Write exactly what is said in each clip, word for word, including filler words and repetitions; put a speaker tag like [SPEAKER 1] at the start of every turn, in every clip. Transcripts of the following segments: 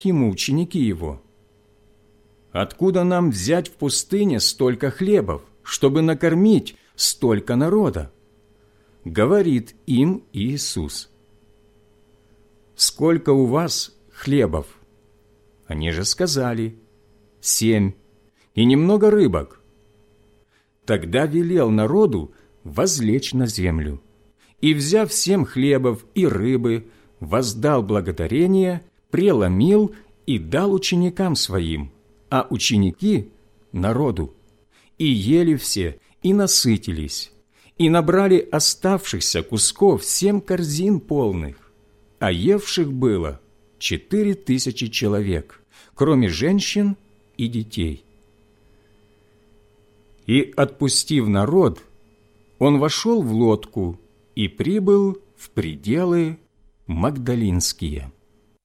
[SPEAKER 1] Ему ученики его: «Откуда нам взять в пустыне столько хлебов, чтобы накормить столько народа?» Говорит им Иисус: «Сколько у вас хлебов?» Они же сказали: «Семь, и немного рыбок». Тогда велел народу возлечь на землю, и, взяв семь хлебов и рыбы, воздал благодарение, преломил и дал ученикам своим, а ученики – народу. И ели все, и насытились, и набрали оставшихся кусков семь корзин полных, а евших было четыре тысячи человек, кроме женщин и детей. И, отпустив народ, он вошел в лодку и прибыл в пределы Магдалинские.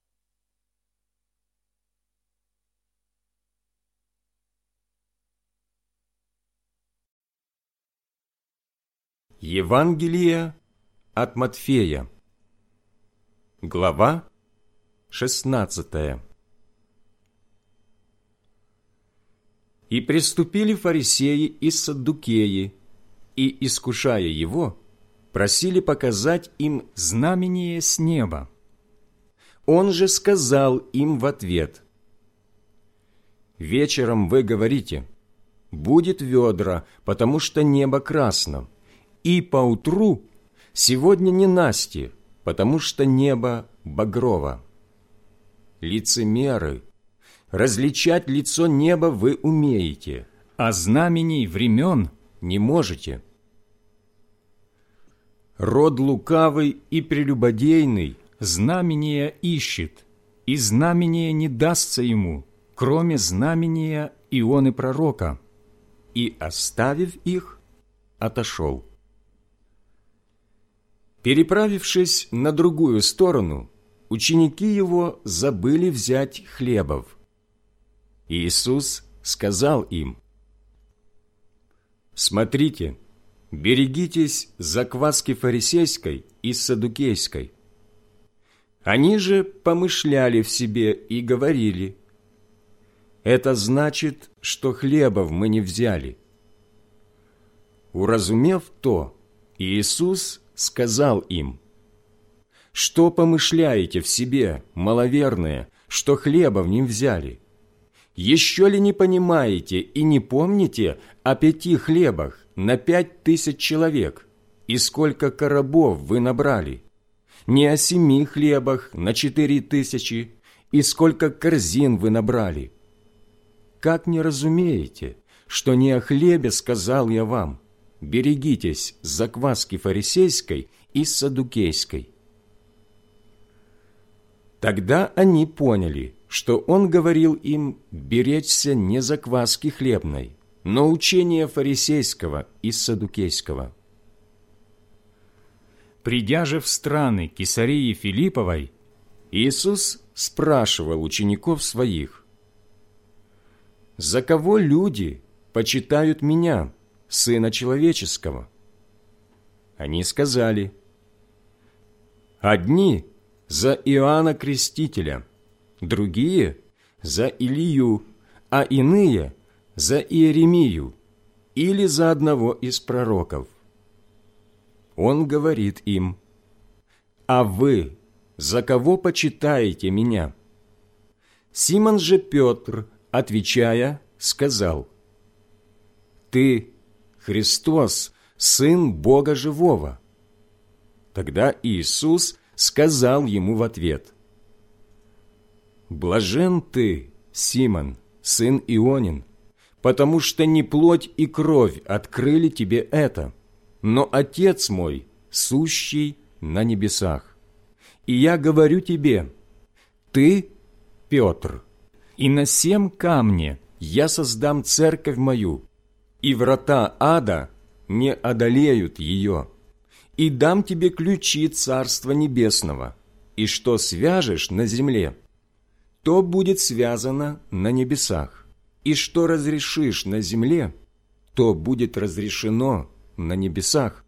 [SPEAKER 1] Евангелие от Матфея, глава шестнадцатая. И приступили фарисеи и саддукеи, и, искушая его, просили показать им знамение с неба. Он же сказал им в ответ: «Вечером вы говорите: будет ведра, потому что небо красно, и поутру: сегодня ненастье, потому что небо багрово. Лицемеры! Различать лицо неба вы умеете, а знамений времен не можете. Род лукавый и прелюбодейный знамения ищет, и знамение не дастся ему, кроме знамения Ионы пророка. И, оставив их, отошел». Переправившись на другую сторону, ученики его забыли взять хлебов. Иисус сказал им: «Смотрите, берегитесь закваски фарисейской и саддукейской». Они же помышляли в себе и говорили: «Это значит, что хлебов мы не взяли». Уразумев то, Иисус сказал им: «Что помышляете в себе, маловерные, что хлебов не взяли? Еще ли не понимаете и не помните о пяти хлебах на пять тысяч человек, и сколько коробов вы набрали? Не о семи хлебах на четыре тысячи, и сколько корзин вы набрали? Как не разумеете, что не о хлебе сказал я вам: берегитесь закваски фарисейской и саддукейской?» Тогда они поняли, что он говорил им беречься не закваски хлебной, но учения фарисейского и саддукейского. Придя же в страны Кесарии Филипповой, Иисус спрашивал учеников своих: «За кого люди почитают Меня, Сына Человеческого?» Они сказали: «Одни за Иоанна Крестителя, другие за Илию, а иные за Иеремию или за одного из пророков». Он говорит им: «А вы за кого почитаете Меня?» Симон же Петр, отвечая, сказал: «Ты Христос, Сын Бога Живого». Тогда Иисус сказал ему в ответ: «Блажен ты, Симон, сын Ионин, потому что не плоть и кровь открыли тебе это, но Отец мой, сущий на небесах. И я говорю тебе: ты, Петр, и на сем камне я создам церковь мою, и врата ада не одолеют ее. И дам тебе ключи Царства Небесного, и что свяжешь на земле, то будет связано на небесах, и что разрешишь на земле, то будет разрешено на небесах».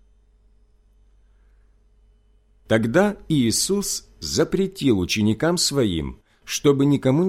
[SPEAKER 1] Тогда Иисус запретил ученикам Своим, чтобы никому